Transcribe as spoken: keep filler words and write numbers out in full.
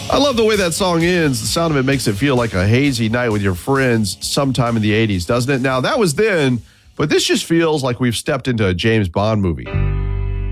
I love the way that song ends. The sound of it makes it feel like a hazy night with your friends sometime in the eighties, doesn't it? Now, that was then, but this just feels like we've stepped into a James Bond movie.